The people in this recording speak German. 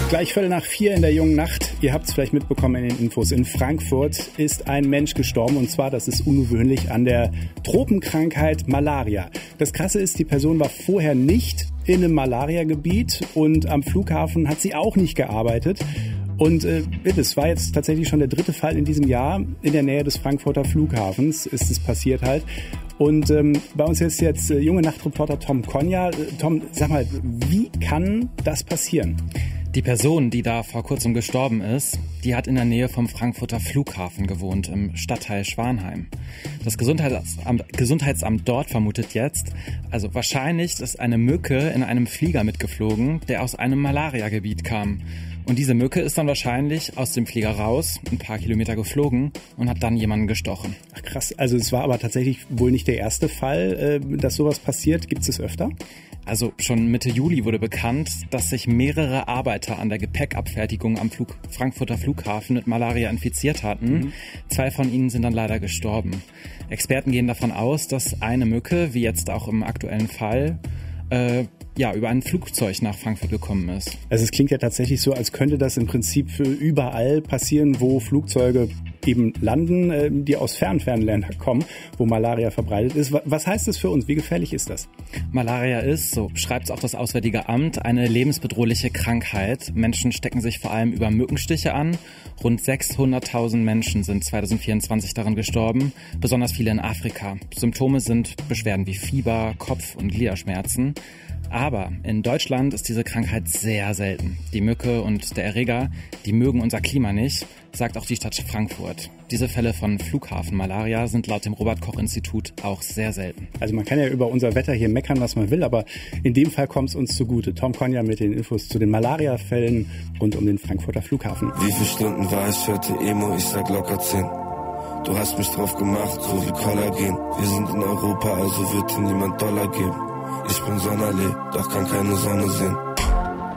Gleich 3:15 in der jungen Nacht. Ihr habt es vielleicht mitbekommen in den Infos. In Frankfurt ist ein Mensch gestorben und zwar, das ist ungewöhnlich, an der Tropenkrankheit Malaria. Das Krasse ist, die Person war vorher nicht in einem Malariagebiet und am Flughafen hat sie auch nicht gearbeitet. Und es war jetzt tatsächlich schon der 3. Fall in diesem Jahr. In der Nähe des Frankfurter Flughafens ist es passiert halt. Und bei uns ist jetzt junge Nachtreporter Tom Konja. Tom, sag mal, wie kann das passieren? Die Person, die da vor kurzem gestorben ist, die hat in der Nähe vom Frankfurter Flughafen gewohnt, im Stadtteil Schwanheim. Das Gesundheitsamt dort vermutet jetzt, also wahrscheinlich ist eine Mücke in einem Flieger mitgeflogen, der aus einem Malariagebiet kam. Und diese Mücke ist dann wahrscheinlich aus dem Flieger raus, ein paar Kilometer geflogen und hat dann jemanden gestochen. Ach krass, also es war aber tatsächlich wohl nicht der erste Fall, dass sowas passiert. Gibt es öfter? Also schon Mitte Juli wurde bekannt, dass sich mehrere Arbeiter an der Gepäckabfertigung am Frankfurter Flughafen mit Malaria infiziert hatten. 2 von ihnen sind dann leider gestorben. Experten gehen davon aus, dass eine Mücke, wie jetzt auch im aktuellen Fall, über ein Flugzeug nach Frankfurt gekommen ist. Also es klingt ja tatsächlich so, als könnte das im Prinzip für überall passieren, wo Flugzeuge eben landen, die aus fernen Ländern kommen, wo Malaria verbreitet ist. Was heißt das für uns? Wie gefährlich ist das? Malaria ist, so schreibt es auch das Auswärtige Amt, eine lebensbedrohliche Krankheit. Menschen stecken sich vor allem über Mückenstiche an. Rund 600.000 Menschen sind 2024 daran gestorben, besonders viele in Afrika. Symptome sind Beschwerden wie Fieber, Kopf- und Gliederschmerzen. Aber in Deutschland ist diese Krankheit sehr selten. Die Mücke und der Erreger, die mögen unser Klima nicht, sagt auch die Stadt Frankfurt. Diese Fälle von Flughafenmalaria sind laut dem Robert-Koch-Institut auch sehr selten. Also man kann ja über unser Wetter hier meckern, was man will, aber in dem Fall kommt es uns zugute. Tom Konja mit den Infos zu den Malaria-Fällen rund um den Frankfurter Flughafen. Wie viele Stunden war ich heute Emo? Ich sag locker 10. Du hast mich drauf gemacht, so wie Kollagen. Wir sind in Europa, also wird dir niemand Dollar geben. Ich bin Sonderlee, doch kann keine Sonne sehen.